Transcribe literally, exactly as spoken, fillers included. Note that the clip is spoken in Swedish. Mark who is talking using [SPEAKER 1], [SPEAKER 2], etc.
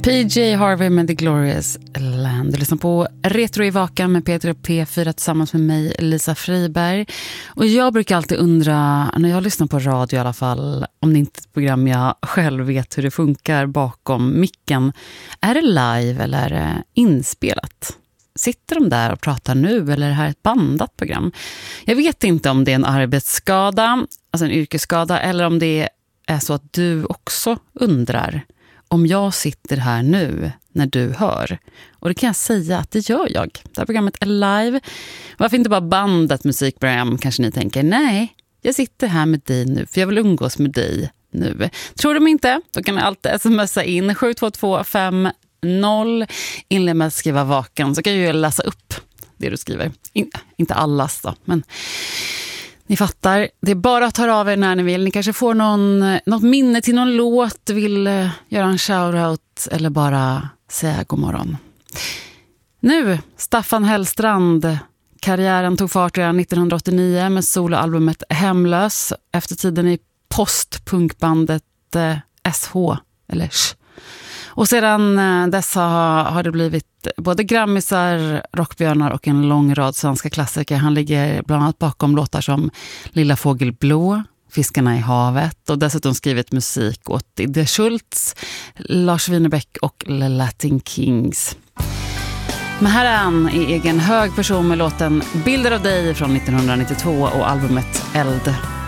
[SPEAKER 1] P J Harvey med The Glorious Land. Du lyssnar på Retro i Vakan med Peter och P fyra tillsammans med mig, Lisa Friberg. Och jag brukar alltid undra, när jag lyssnar på radio i alla fall, om det inte är ett program jag själv vet hur det funkar bakom micken. Är det live eller är det inspelat? Sitter de där och pratar nu eller är det här ett bandat program? Jag vet inte om det är en arbetsskada, alltså en yrkesskada, eller om det är så att du också undrar om jag sitter här nu när du hör. Och det kan jag säga att det gör jag. Det här programmet är live. Varför inte bara bandat musikprogram, kanske ni tänker. Nej, jag sitter här med dig nu för jag vill umgås med dig nu. Tror du mig inte? Då kan jag alltid smsa in sju två två fem noll. Inled med att skriva vakan så kan jag ju läsa upp det du skriver. In, inte allas då, men ni fattar. Det är bara att ta av er när ni vill. Ni kanske får någon, något minne till någon låt, vill uh, göra en shoutout eller bara säga god morgon. Nu, Staffan Hellstrand. Karriären tog fart redan nittonhundraåttionio med soloalbumet Hemlös. Efter tiden i postpunkbandet uh, S H eller Sh. Och sedan uh, dess har, har det blivit både grammisar, rockbjörnar och en lång rad svenska klassiker. Han ligger bland annat bakom låtar som Lilla Fågel Blå, Fiskarna i havet och dessutom skrivit musik åt Idde Schultz, Lars Winnerbäck och The Latin Kings. Men här är han i egen hög person med låten Bilder av dig från nittonhundranittiotvå och albumet Eld.